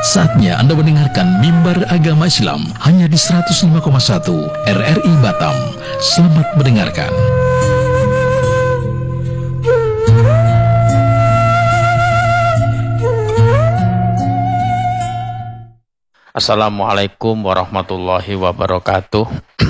Saatnya Anda mendengarkan Mimbar Agama Islam hanya di 105,1 RRI Batam. Selamat mendengarkan. Assalamualaikum warahmatullahi wabarakatuh.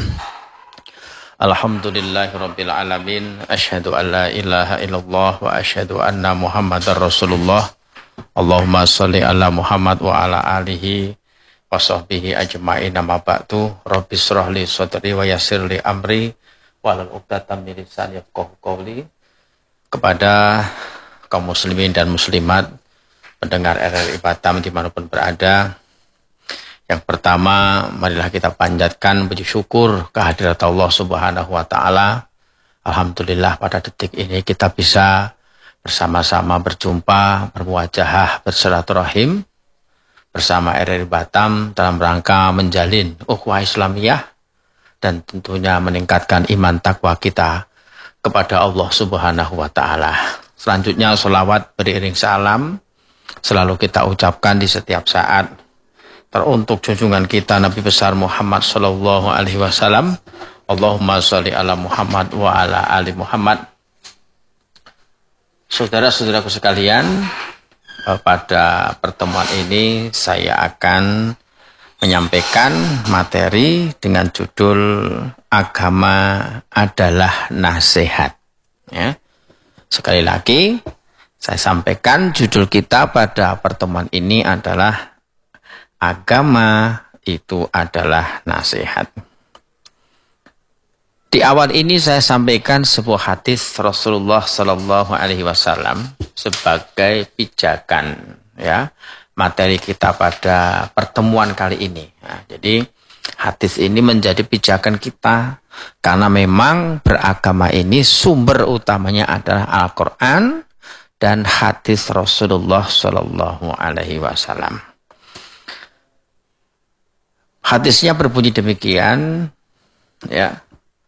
Alhamdulillahirabbil alamin. Asyhadu an la ilaha illallah wa asyhadu anna Muhammadar Rasulullah. Allahumma shalli ala Muhammad wa ala alihi wa sahbihi ajma'in. Amma ba'du. Rabbi shrah li sadri wa yassir li amri wahlul 'uqdatam min lisani yafqahu qawli. Kepada kaum muslimin dan muslimat pendengar RRI Batam dimanapun berada, yang pertama, marilah kita panjatkan puji syukur kehadirat Allah Subhanahu wa Ta'ala. Alhamdulillah pada detik ini kita bisa bersama-sama berjumpa, bermuajahah, bersilaturahim bersama RRI Batam dalam rangka menjalin ukhuwah Islamiyah dan tentunya meningkatkan iman takwa kita kepada Allah Subhanahu wa Ta'ala. Selanjutnya sholawat beriring salam selalu kita ucapkan di setiap saat teruntuk junjungan kita Nabi besar Muhammad sallallahu alaihi wasallam. Allahumma sholli ala Muhammad wa ala ali Muhammad. Saudara-saudaraku sekalian, pada pertemuan ini saya akan menyampaikan materi dengan judul Agama adalah Nasihat. Ya. Sekali lagi, saya sampaikan judul kita pada pertemuan ini adalah Agama itu adalah nasihat. Di awal ini saya sampaikan sebuah hadis Rasulullah Sallallahu Alaihi Wasallam sebagai pijakan, ya, materi kita pada pertemuan kali ini. Nah, jadi hadis ini menjadi pijakan kita karena memang beragama ini sumber utamanya adalah Al-Quran dan hadis Rasulullah Sallallahu Alaihi Wasallam. Hadisnya berbunyi demikian, ya,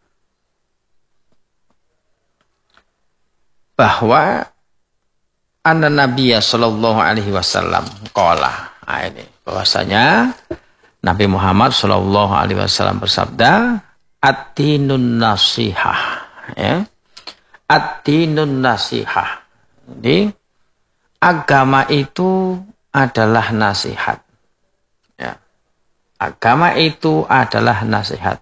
bahwa anna Nabiya sallallahu alaihi wasallam qala. Nah, ini bahwasanya Nabi Muhammad sallallahu alaihi wasallam bersabda, at-tinun nasihah, ya. At-tinun nasihah. Jadi agama itu adalah nasihat. Ya. Agama itu adalah nasihat.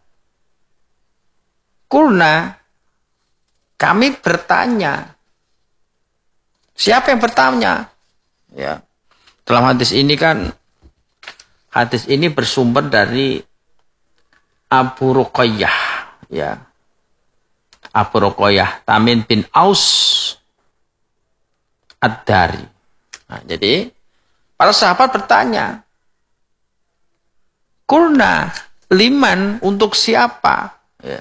Kulna, kami bertanya. Siapa yang bertanya? Ya. Dalam hadis ini kan, hadis ini bersumber dari Abu Ruqayyah, ya. Abu Ruqayyah Tamim bin Aus Ad-Dari. Nah, jadi para sahabat bertanya, Kulna liman, untuk siapa? Ya.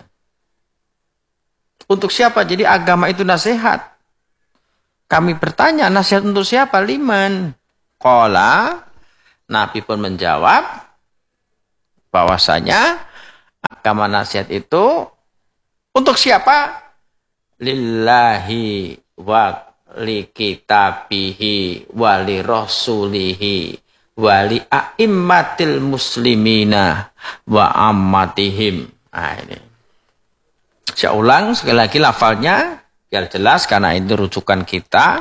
Untuk siapa? Jadi agama itu nasihat. Kami bertanya, nasihat untuk siapa? Liman. Qala, Nabi pun menjawab bahwasanya agama nasihat itu untuk siapa? Lillahi wa li kitabihi wa li rasulihi wa li a'immatil muslimina wa ammatihim. Nah, ini. Saya ulang sekali lagi lafalnya biar jelas karena itu rujukan kita.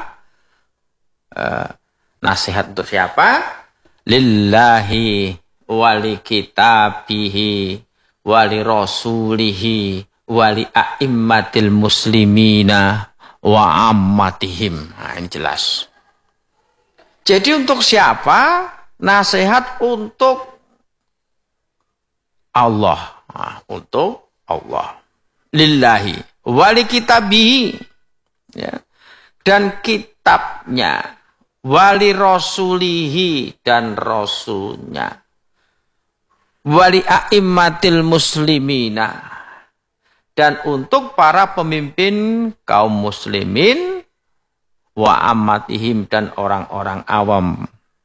Nasihat untuk siapa? Lillahi wali kitabihi wali rasulihi wali a'immatil muslimina wa ammatihim. Nah, ini jelas. Jadi untuk siapa? Nasihat untuk Allah. Nah, untuk Allah. Lillahi wali kitabihi, ya, dan kitabnya, wali rasulihi dan rasulnya, wali a'immatil muslimina, dan untuk para pemimpin kaum muslimin, wa ammatihim, dan orang-orang awam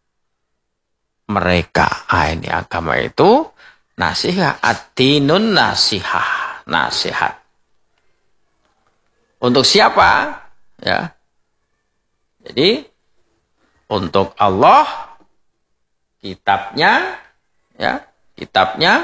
mereka. Ini agama itu nasihat, ad-dinun nasihah, nasihat. Untuk siapa? Ya. Jadi untuk Allah, kitabnya, ya, kitabnya.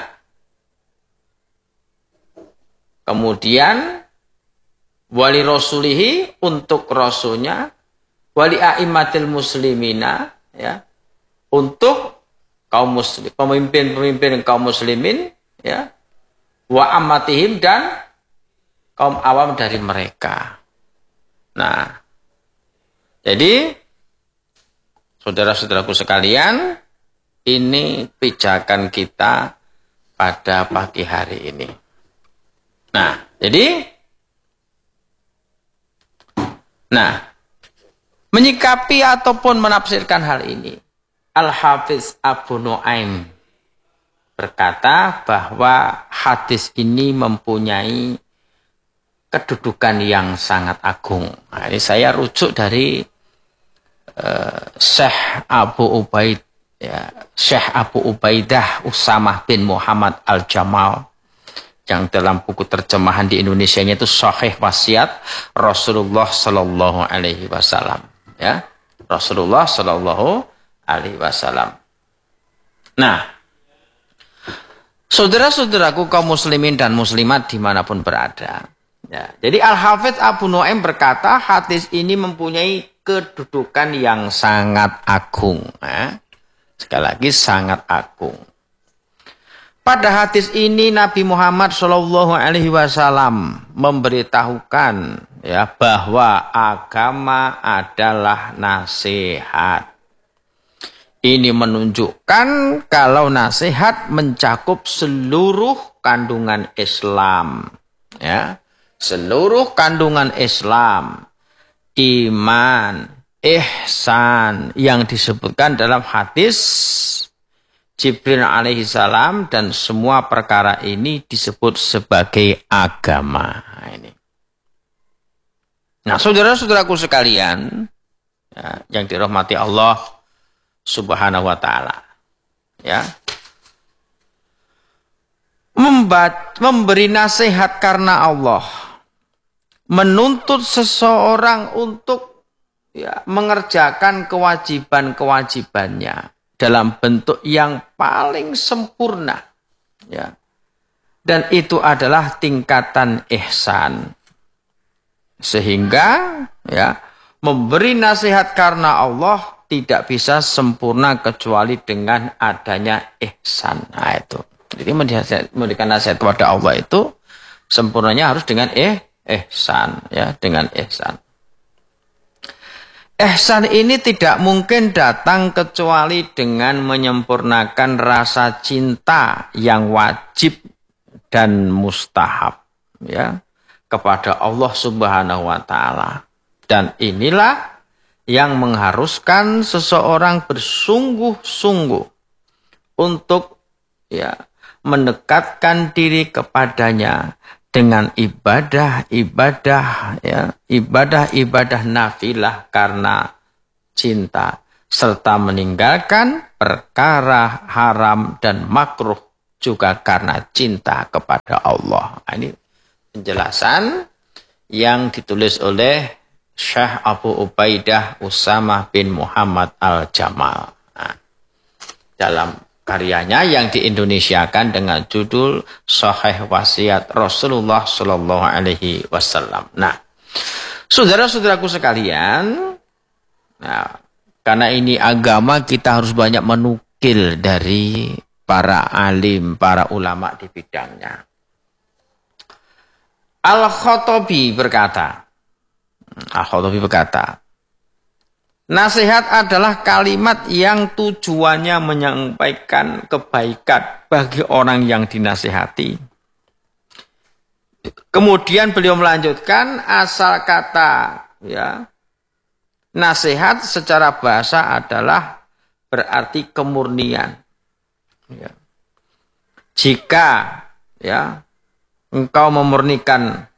Kemudian wali rasulihi, untuk rasulnya, wali a'immatil muslimina, ya, untuk kaum muslim, pemimpin-pemimpin kaum muslimin, ya, wa ammatihim, dan kaum awam dari mereka. Nah, jadi saudara-saudaraku sekalian, ini pijakan kita pada pagi hari ini. Nah, jadi menyikapi ataupun menafsirkan hal ini, Al-Hafiz Abu Nu'aim berkata bahwa hadis ini mempunyai kedudukan yang sangat agung. Nah, ini saya rujuk dari Syekh Abu Ubaidah Usamah bin Muhammad Al-Jamal, yang dalam buku terjemahan di Indonesianya itu Sahih Wasiat Rasulullah Sallallahu Alaihi Wasallam, ya, Rasulullah Sallallahu Alaihi Wasallam. Nah, saudara-saudaraku kaum muslimin dan muslimat dimanapun berada, ya, jadi Al-Hafidz Abu Nu'aim berkata hadis ini mempunyai kedudukan yang sangat agung, ya. Sekali lagi sangat agung. Pada hadis ini Nabi Muhammad Shallallahu Alaihi Wasallam memberitahukan, ya, bahwa agama adalah nasihat. Ini menunjukkan kalau nasihat mencakup seluruh kandungan Islam, ya, seluruh kandungan Islam, iman, ihsan yang disebutkan dalam hadis Jibril alaihi salam, dan semua perkara ini disebut sebagai agama. Nah, saudara-saudaraku sekalian, ya, yang dirahmati Allah Subhanahu wa taala, ya. Memberi nasihat karena Allah, menuntut seseorang untuk, ya, mengerjakan kewajiban-kewajibannya dalam bentuk yang paling sempurna, ya. Dan itu adalah tingkatan ihsan. Sehingga, ya, memberi nasihat karena Allah tidak bisa sempurna kecuali dengan adanya ihsan. Nah, itu. Jadi memberikan nasihat kepada Allah itu sempurnanya harus dengan ihsan, ya, dengan ihsan. Ihsan ini tidak mungkin datang kecuali dengan menyempurnakan rasa cinta yang wajib dan mustahab, ya, kepada Allah Subhanahu wa taala. Dan inilah yang mengharuskan seseorang bersungguh-sungguh untuk, ya, mendekatkan diri kepadanya dengan ibadah-ibadah, ya, ibadah-ibadah nafilah karena cinta, serta meninggalkan perkara haram dan makruh juga karena cinta kepada Allah. Ini penjelasan yang ditulis oleh Syekh Abu Ubaidah Usamah bin Muhammad Al-Jamal. Nah, dalam karyanya yang diindonesiakan dengan judul Sahih Wasiat Rasulullah Sallallahu Alaihi Wasallam. Nah, saudara-saudaraku sekalian, nah, karena ini agama, kita harus banyak menukil dari para alim, para ulama di bidangnya. Al-Khattabi berkata, nasihat adalah kalimat yang tujuannya menyampaikan kebaikan bagi orang yang dinasihati. Kemudian beliau melanjutkan, asal kata, ya, nasihat secara bahasa adalah berarti kemurnian. Ya. Jika, ya, engkau memurnikan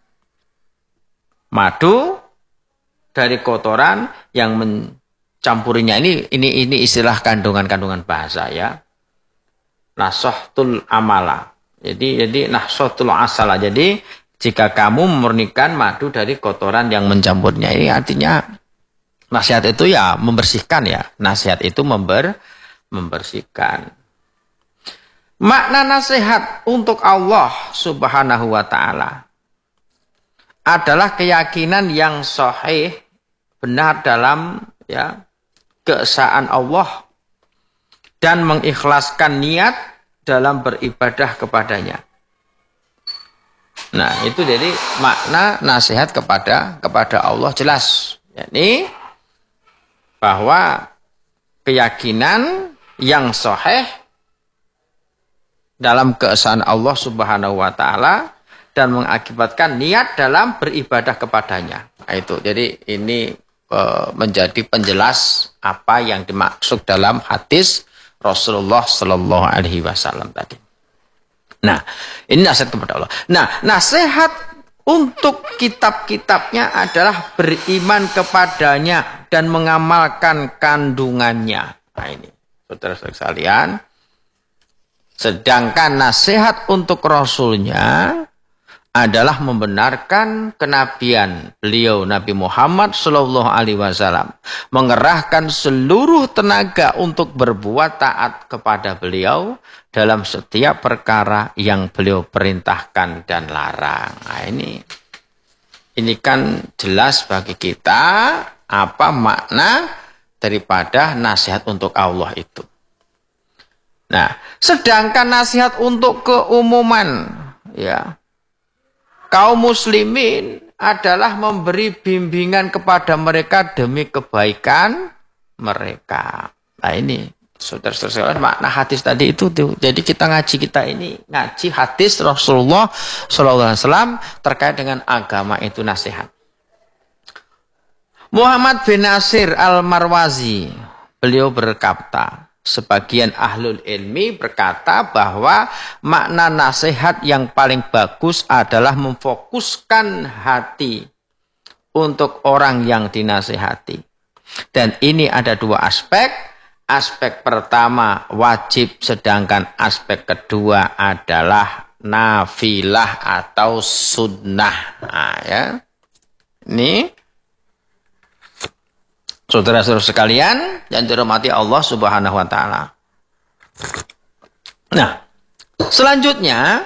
madu dari kotoran yang mencampurinya, ini istilah kandungan bahasa, ya. Nasahtul amala. Jadi nasahtul asala. Jadi jika kamu memurnikan madu dari kotoran yang mencampurnya, ini artinya nasihat itu, ya, membersihkan, ya. Nasihat itu membersihkan. Makna nasihat untuk Allah Subhanahu wa ta'ala adalah keyakinan yang sahih, benar dalam keesaan Allah dan mengikhlaskan niat dalam beribadah kepadanya. Nah, itu jadi makna nasihat kepada Allah jelas. Yakni bahwa keyakinan yang sahih dalam keesaan Allah Subhanahu wa ta'ala dan mengakibatkan niat dalam beribadah kepadanya. Nah, itu. Jadi ini menjadi penjelas apa yang dimaksud dalam hadis Rasulullah Sallallahu Alaihi Wasallam tadi. Nah, ini nasihat kepada Allah. Nah, nasihat untuk kitab-kitabnya adalah beriman kepadanya dan mengamalkan kandungannya. Nah, ini, saudara-saudara sekalian. Sedangkan nasihat untuk Rasulnya adalah membenarkan kenabian beliau Nabi Muhammad Sallallahu Alaihi Wasallam, mengerahkan seluruh tenaga untuk berbuat taat kepada beliau dalam setiap perkara yang beliau perintahkan dan larang. Nah, ini kan jelas bagi kita apa makna daripada nasihat untuk Allah itu. Nah, sedangkan nasihat untuk keumuman, kaum muslimin adalah memberi bimbingan kepada mereka demi kebaikan mereka. Nah, ini saudara-saudara makna hadis tadi itu tuh. Jadi kita ngaji hadis Rasulullah SAW terkait dengan agama itu nasihat. Muhammad bin Nasir Al-Marwazi, beliau berkata, sebagian ahlul ilmi berkata bahwa makna nasihat yang paling bagus adalah memfokuskan hati untuk orang yang dinasihati. Dan ini ada dua aspek. Aspek pertama wajib, sedangkan aspek kedua adalah nafilah atau sunnah. Nah, Ini saudara-saudara sekalian yang dirahmati Allah Subhanahu wa ta'ala. Nah, selanjutnya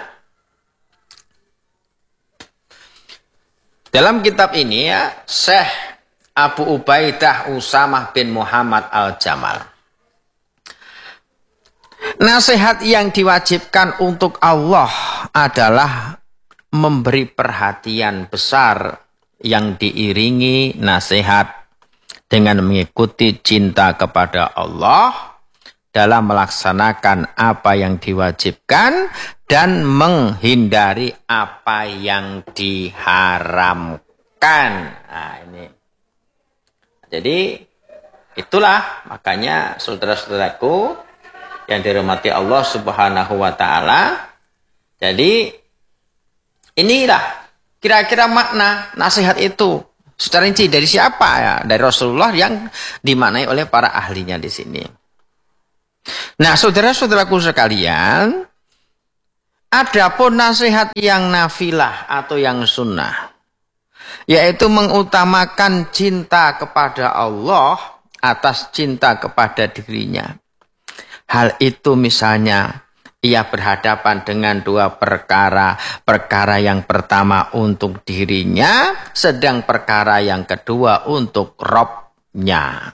dalam kitab ini Syekh Abu Ubaidah Usamah bin Muhammad Al-Jamal. Nasihat yang diwajibkan untuk Allah adalah memberi perhatian besar yang diiringi nasihat dengan mengikuti cinta kepada Allah dalam melaksanakan apa yang diwajibkan dan menghindari apa yang diharamkan. Nah, ini. Jadi itulah makanya saudara-saudaraku yang dirahmati Allah Subhanahu wa ta'ala. Jadi inilah kira-kira makna nasihat itu. Secara rinci dari siapa ya? Dari Rasulullah yang dimaknai oleh para ahlinya di sini. Nah, saudara-saudaraku sekalian, adapun nasihat yang nafilah atau yang sunnah, yaitu mengutamakan cinta kepada Allah atas cinta kepada dirinya. Hal itu misalnya ia berhadapan dengan dua perkara. Perkara yang pertama untuk dirinya, sedang perkara yang kedua untuk Robnya.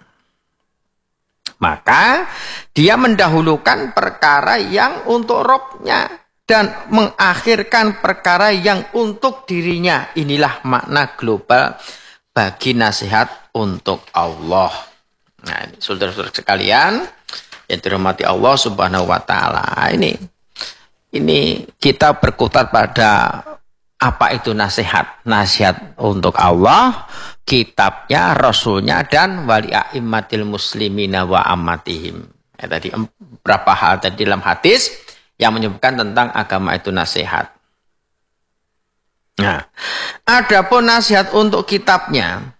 Maka dia mendahulukan perkara yang untuk Robnya dan mengakhirkan perkara yang untuk dirinya. Inilah makna global bagi nasihat untuk Allah. Nah, saudara-saudara sekalian yang dirahmati Allah Subhanahu wa ta'ala. Ini kita berkutat pada apa itu nasihat. Nasihat untuk Allah, kitabnya, rasulnya, dan wali a'immatil muslimina wa ammatihim. Tadi berapa hal tadi dalam hadis yang menyebutkan tentang agama itu nasihat. Nah, adapun nasihat untuk kitabnya,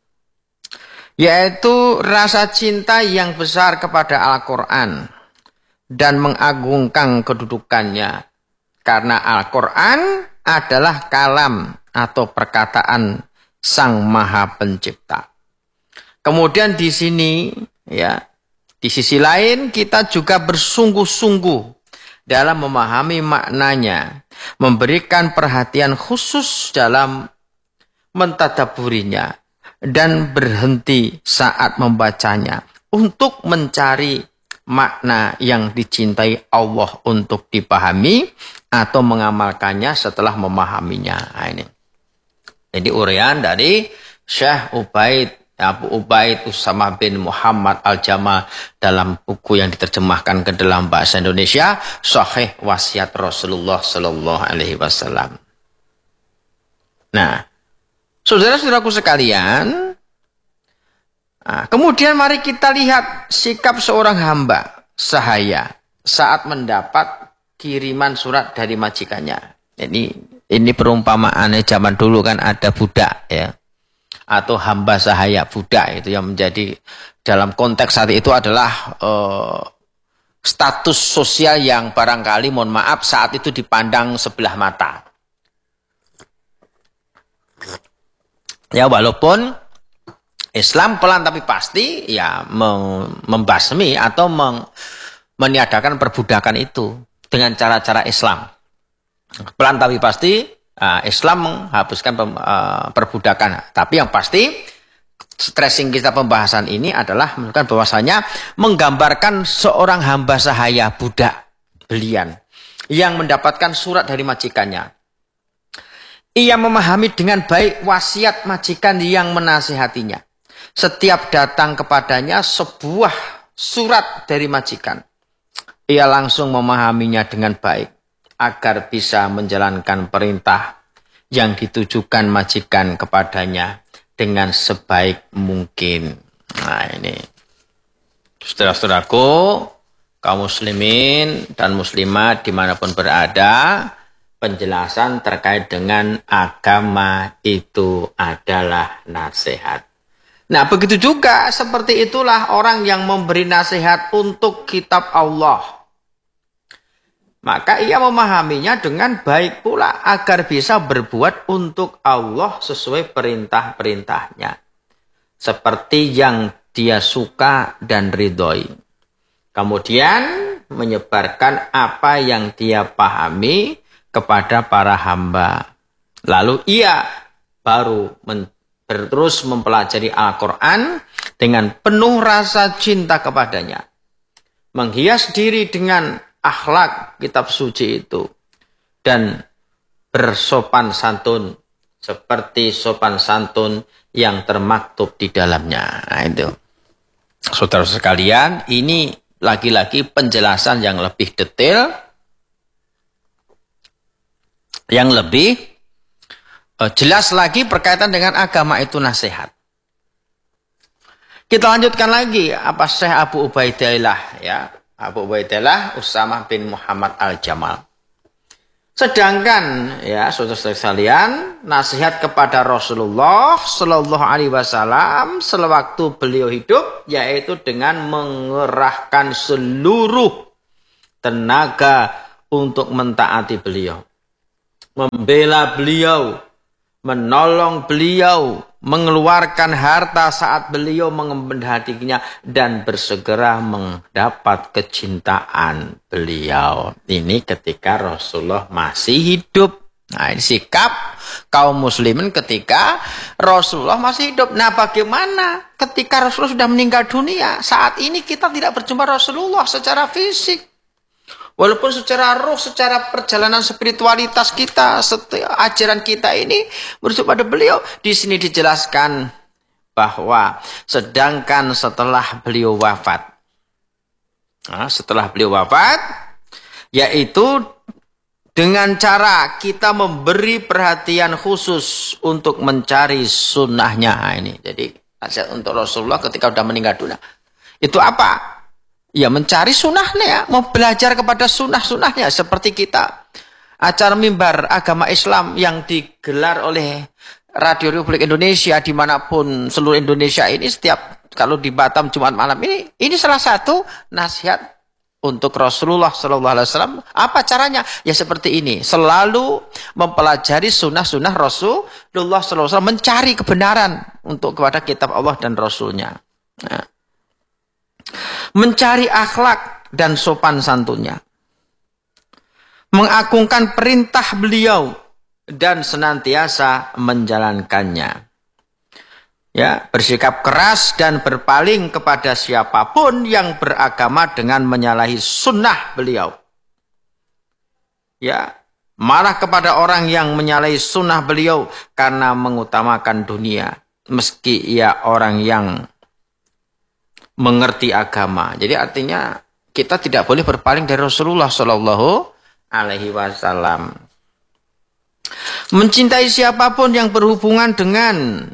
yaitu rasa cinta yang besar kepada Al-Quran dan mengagungkan kedudukannya. Karena Al-Quran adalah kalam atau perkataan Sang Maha Pencipta. Kemudian di sini Di sisi lain kita juga bersungguh-sungguh dalam memahami maknanya, memberikan perhatian khusus dalam mentadaburinya, dan berhenti saat membacanya untuk mencari makna yang dicintai Allah untuk dipahami atau mengamalkannya setelah memahaminya. Nah, ini uraian dari Syekh Abu Ubaid Usamah bin Muhammad Al-Jamal dalam buku yang diterjemahkan ke dalam bahasa Indonesia, Sahih Wasiat Rasulullah Sallallahu Alaihi Wasallam. Nah, saudara-saudaraku sekalian, kemudian mari kita lihat sikap seorang hamba sahaya saat mendapat kiriman surat dari majikannya. Ini perumpamaannya zaman dulu kan ada budak ya, atau hamba sahaya budak itu yang menjadi dalam konteks saat itu adalah status sosial yang barangkali mohon maaf saat itu dipandang sebelah mata. Ya walaupun Islam pelan tapi pasti ya membasmi atau meniadakan perbudakan itu dengan cara-cara Islam. Pelan tapi pasti Islam menghapuskan perbudakan. Tapi yang pasti stressing kita pembahasan ini adalah menunjukkan bahwasanya menggambarkan seorang hamba sahaya budak belian yang mendapatkan surat dari majikannya. Ia memahami dengan baik wasiat majikan yang menasihatinya. Setiap datang kepadanya sebuah surat dari majikan, ia langsung memahaminya dengan baik agar bisa menjalankan perintah yang ditujukan majikan kepadanya dengan sebaik mungkin. Nah ini, saudara-saudaraku, kaum muslimin dan muslimat dimanapun berada, penjelasan terkait dengan agama itu adalah nasihat. Nah begitu juga seperti itulah orang yang memberi nasihat untuk kitab Allah. Maka ia memahaminya dengan baik pula agar bisa berbuat untuk Allah sesuai perintah-perintahnya. Seperti yang dia suka dan ridhoi. Kemudian menyebarkan apa yang dia pahami kepada para hamba. Lalu ia baru terus mempelajari Al-Quran dengan penuh rasa cinta kepadanya. Menghias diri dengan akhlak kitab suci itu. Dan bersopan santun seperti sopan santun yang termaktub di dalamnya. Nah itu. Saudara sekalian, ini lagi-lagi penjelasan yang lebih detail, yang lebih jelas lagi berkaitan dengan agama itu nasihat. Kita lanjutkan lagi apa Syekh Abu Ubaidillah ya, Abu Ubaidillah Usamah bin Muhammad Al-Jamal. Sedangkan ya saudara-saudara sekalian, nasihat kepada Rasulullah Sallallahu Alaihi Wasallam sewaktu beliau hidup yaitu dengan mengerahkan seluruh tenaga untuk mentaati beliau, membela beliau, menolong beliau, mengeluarkan harta saat beliau mengendalinya dan bersegera mendapat kecintaan beliau. Ini ketika Rasulullah masih hidup. Nah, ini sikap kaum muslimin ketika Rasulullah masih hidup. Nah, bagaimana ketika Rasulullah sudah meninggal dunia? Saat ini kita tidak berjumpa Rasulullah secara fisik. Walaupun secara roh, secara perjalanan spiritualitas kita, ajaran kita ini merujuk pada beliau. Di sini dijelaskan bahwa sedangkan setelah beliau wafat. Nah, setelah beliau wafat, yaitu dengan cara kita memberi perhatian khusus untuk mencari sunnahnya. Nah, ini jadi nasihat untuk Rasulullah ketika sudah meninggal dunia. Itu apa? Ya mencari sunnahnya, ya, mau belajar kepada sunnah-sunnahnya. Seperti kita, acara mimbar agama Islam yang digelar oleh Radio Republik Indonesia, dimanapun seluruh Indonesia ini, setiap kalau di Batam Jumat malam ini salah satu nasihat untuk Rasulullah SAW. Apa caranya? Ya seperti ini, selalu mempelajari sunnah-sunnah Rasulullah SAW, mencari kebenaran untuk kepada kitab Allah dan Rasulnya. Nah. mencari akhlak dan sopan santunnya, mengagungkan perintah beliau dan senantiasa menjalankannya. Ya, bersikap keras dan berpaling kepada siapapun yang beragama dengan menyalahi sunnah beliau. Ya, marah kepada orang yang menyalahi sunnah beliau karena mengutamakan dunia, meski ia orang yang mengerti agama. Jadi artinya kita tidak boleh berpaling dari Rasulullah Shallallahu Alaihi Wasallam. Mencintai siapapun yang berhubungan dengan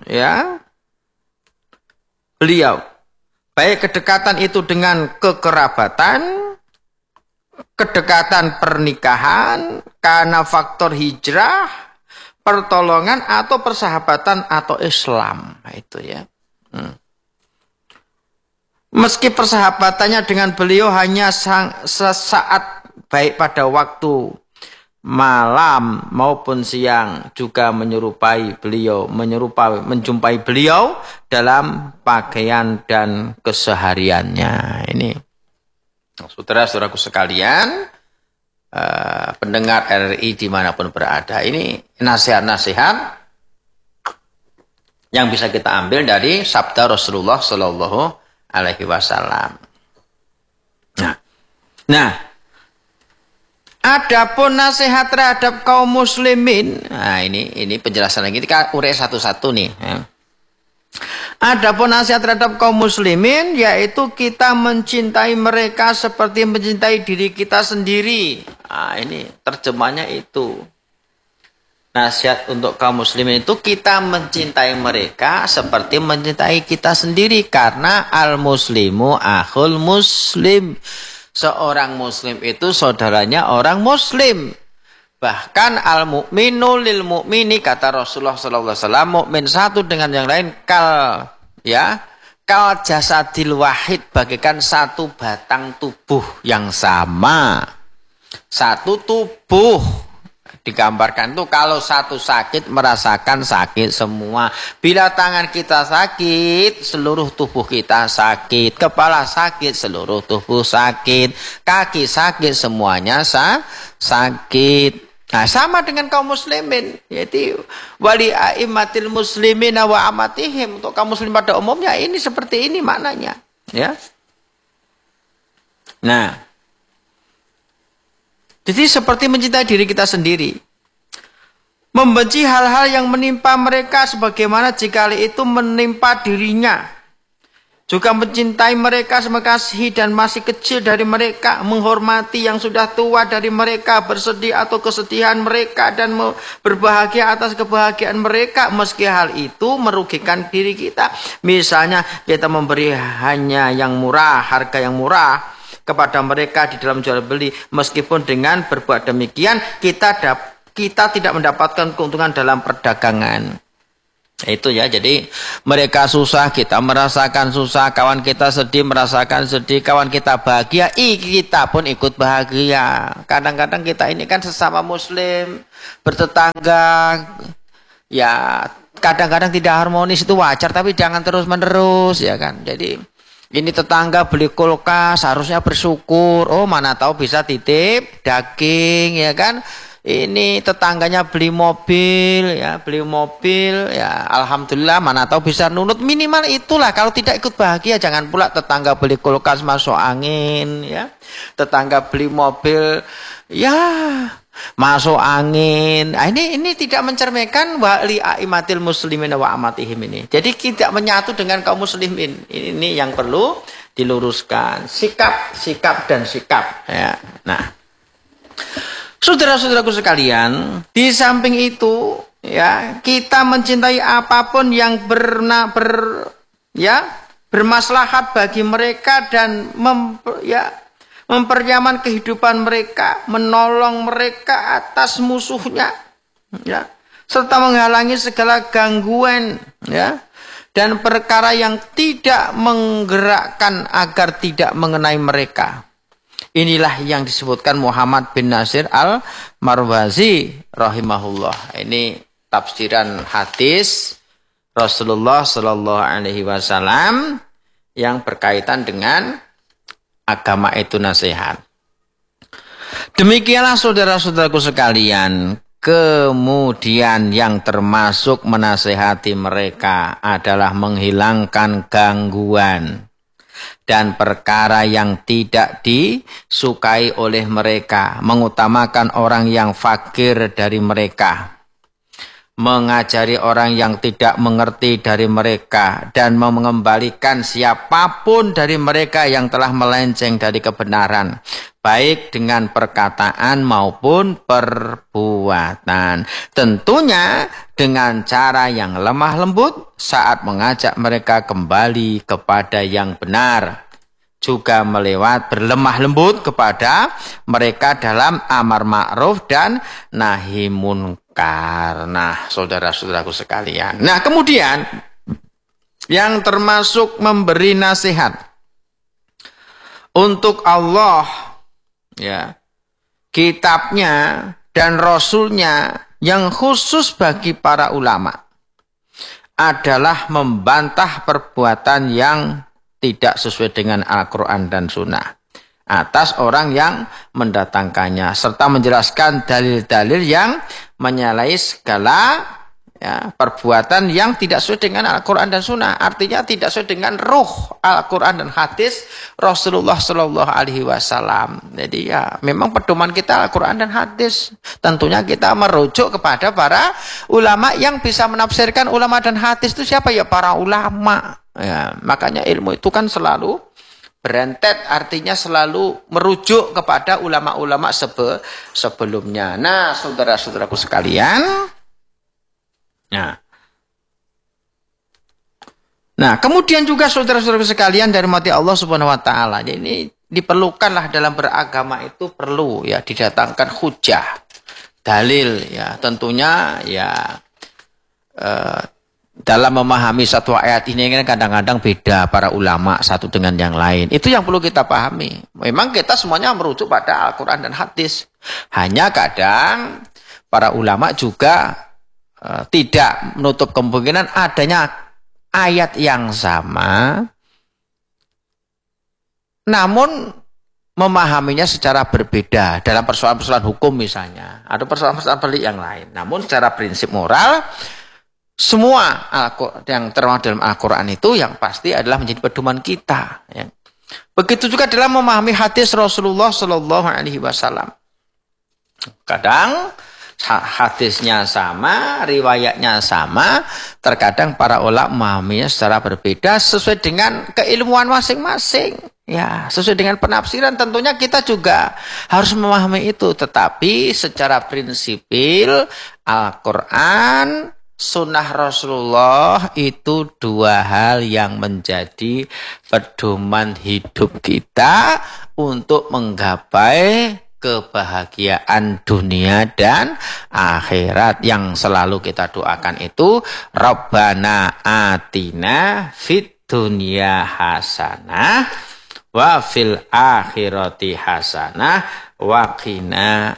beliau, baik kedekatan itu dengan kekerabatan, kedekatan pernikahan, karena faktor hijrah, pertolongan atau persahabatan atau Islam. Nah, itu ya. Meski persahabatannya dengan beliau hanya sesaat, baik pada waktu malam maupun siang, juga menjumpai beliau dalam pakaian dan kesehariannya. Ini, saudara-saudaraku sekalian, pendengar RRI dimanapun berada, ini nasihat-nasihat yang bisa kita ambil dari sabda Rasulullah Shallallahu Alaihi Wasallam. Nah, adapun nasihat terhadap kaum muslimin, nah ini penjelasan lagi, kita uraikan satu-satu nih. Adapun nasihat terhadap kaum muslimin, yaitu kita mencintai mereka seperti mencintai diri kita sendiri. Nah, ini terjemahnya itu. Nasihat untuk kaum muslimin itu kita mencintai mereka seperti mencintai kita sendiri, karena al-muslimu akhul muslim. Seorang muslim itu saudaranya orang muslim. Bahkan al-mu'minu lil mu'mini, kata Rasulullah sallallahu alaihi wasallam, mukmin satu dengan yang lain kal jasadil wahid, bagaikan satu batang tubuh yang sama. Satu tubuh. Digambarkan tuh kalau satu sakit merasakan sakit semua. Bila tangan kita sakit, seluruh tubuh kita sakit. Kepala sakit, seluruh tubuh sakit. Kaki sakit, semuanya sakit. Nah, sama dengan kaum muslimin, yaitu wali a'immatil muslimin wa amatihim. Untuk kaum muslim pada umumnya ini seperti ini maknanya, ya. Nah, jadi seperti mencintai diri kita sendiri. Membenci hal-hal yang menimpa mereka sebagaimana jika itu menimpa dirinya. Juga mencintai mereka semekasihi dan masih kecil dari mereka. Menghormati yang sudah tua dari mereka. Bersedih atau kesedihan mereka. Dan berbahagia atas kebahagiaan mereka. Meski hal itu merugikan diri kita. Misalnya kita memberi hanya yang murah, harga yang murah kepada mereka di dalam jual beli, meskipun dengan berbuat demikian kita tidak mendapatkan keuntungan dalam perdagangan. Itu ya, jadi mereka susah, kita merasakan susah, kawan kita sedih, merasakan sedih, kawan kita bahagia, kita pun ikut bahagia. Kadang-kadang kita ini kan sesama muslim, bertetangga, ya kadang-kadang tidak harmonis, itu wajar, tapi jangan terus-menerus, ya kan. Jadi ini tetangga beli kulkas, harusnya bersyukur. Oh, mana tahu bisa titip daging, ya kan. Ini tetangganya beli mobil, ya alhamdulillah, mana tahu bisa nunut. Minimal itulah. Kalau tidak ikut bahagia, jangan pula tetangga beli kulkas masuk angin, ya. Tetangga beli mobil, ya masuk angin. Nah, ini tidak mencerminkan wali a'immatil muslimin wa amatihim ini. Jadi tidak menyatu dengan kaum muslimin. Ini yang perlu diluruskan. Sikap dan sikap. Ya. Nah, saudara-saudaraku sekalian, di samping itu, ya, kita mencintai apapun yang bermaslahat bagi mereka dan mempernyaman kehidupan mereka, menolong mereka atas musuhnya, ya, serta menghalangi segala gangguan, ya, dan perkara yang tidak menggerakkan agar tidak mengenai mereka. Inilah yang disebutkan Muhammad bin Nasir al-Marwazi rahimahullah. Ini tafsiran hadis Rasulullah sallallahu alaihi wasallam yang berkaitan dengan agama itu nasihat. Demikianlah saudara-saudaraku sekalian, kemudian yang termasuk menasihati mereka adalah menghilangkan gangguan dan perkara yang tidak disukai oleh mereka, mengutamakan orang yang fakir dari mereka, mengajari orang yang tidak mengerti dari mereka, dan mengembalikan siapapun dari mereka yang telah melenceng dari kebenaran, baik dengan perkataan maupun perbuatan. Tentunya dengan cara yang lemah lembut saat mengajak mereka kembali kepada yang benar. Juga berlemah lembut kepada mereka dalam amar ma'ruf dan nahi munkar. Nah, saudara-saudaraku sekalian. Nah, kemudian yang termasuk memberi nasihat untuk Allah, ya, kitabnya dan rasulnya yang khusus bagi para ulama adalah membantah perbuatan yang tidak sesuai dengan Al-Quran dan Sunnah atas orang yang mendatangkannya, serta menjelaskan dalil-dalil yang menyalahi segala perbuatan yang tidak sesuai dengan Al-Quran dan Sunnah. Artinya tidak sesuai dengan ruh Al-Quran dan hadis Rasulullah Shallallahu Alaihi Wasallam. Jadi ya memang pedoman kita Al-Quran dan hadis. Tentunya kita merujuk kepada para ulama yang bisa menafsirkan. Ulama dan hadis itu siapa? Ya para ulama. Ya, makanya ilmu itu kan selalu berentet, artinya selalu merujuk kepada ulama-ulama sebelumnya. Nah, saudara-saudaraku sekalian, nah, kemudian juga saudara-saudaraku sekalian dari mati Allah Subhanahu wa taala. Ini diperlukanlah dalam beragama itu perlu ya didatangkan hujah, dalil ya. Tentunya ya dalam memahami satu ayat ini kan kadang-kadang beda para ulama satu dengan yang lain. Itu yang perlu kita pahami. Memang kita semuanya merujuk pada Al-Quran dan hadis. Hanya kadang para ulama juga tidak menutup kemungkinan adanya ayat yang sama, namun memahaminya secara berbeda dalam persoalan-persoalan hukum misalnya, atau persoalan-persoalan pelik yang lain. Namun secara prinsip moral, semua yang termasuk dalam Al-Quran itu yang pasti adalah menjadi pedoman kita. Ya. Begitu juga dalam memahami hadis Rasulullah Shallallahu Alaihi Wasallam. Kadang hadisnya sama, riwayatnya sama, terkadang para ulama memahaminya secara berbeda sesuai dengan keilmuan masing-masing. Ya, sesuai dengan penafsiran tentunya kita juga harus memahami itu. Tetapi secara prinsipil Al-Quran, Sunnah Rasulullah itu dua hal yang menjadi pedoman hidup kita untuk menggapai kebahagiaan dunia dan akhirat. Yang selalu kita doakan itu Rabbana atina fid dunya hasanah wa fil akhirati hasanah wa qina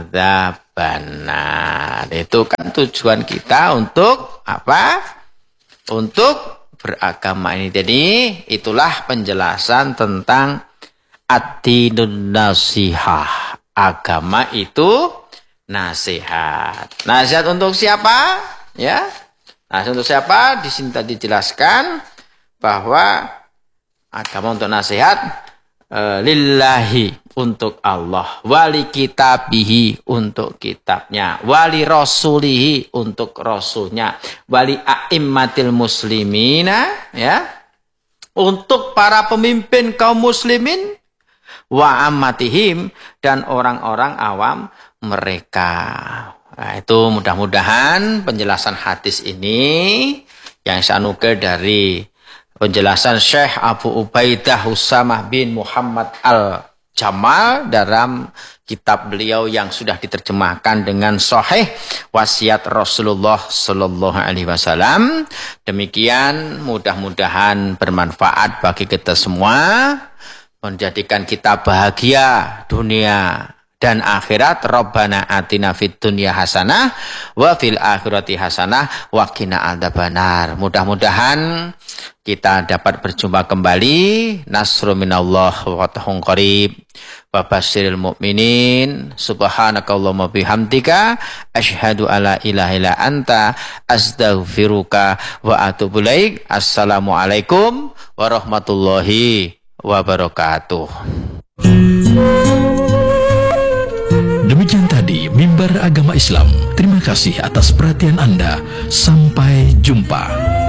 adzabannar. Itu kan tujuan kita untuk apa? Untuk beragama ini. Jadi itulah penjelasan tentang ad-dinun nasihah. Agama itu nasihat. Nasihat untuk siapa? Ya. Nasihat untuk siapa? Di sini tadi dijelaskan bahwa agama untuk nasihat lillahi untuk Allah, wali kitabihi untuk kitabnya, wali rasulihi untuk rasulnya, wali a'immatil muslimina ya, untuk para pemimpin kaum muslimin, wa ammatihim dan orang-orang awam mereka. Nah, itu mudah-mudahan penjelasan hadis ini yang saya nukil dari penjelasan Syekh Abu Ubaidah Husamah bin Muhammad Al-Jamal dalam kitab beliau yang sudah diterjemahkan dengan Sahih Wasiat Rasulullah Sallallahu Alaihi Wasallam. Demikian mudah-mudahan bermanfaat bagi kita semua, menjadikan kita bahagia dunia dan akhirat. Rabbana atina fid dunya hasanah wa fil akhirati hasanah wa qina adzabannar. Mudah-mudahan kita dapat berjumpa kembali. Nasrun minallah wa fathun qarib. Wa basyiril mu'minin. Subhanakallahumma bihamdika asyhadu alla ilaha illa anta astaghfiruka wa atubu ilaik. Assalamualaikum warahmatullahi wabarakatuh. Demikian tadi Mimbar Agama Islam. Terima kasih atas perhatian Anda. Sampai jumpa.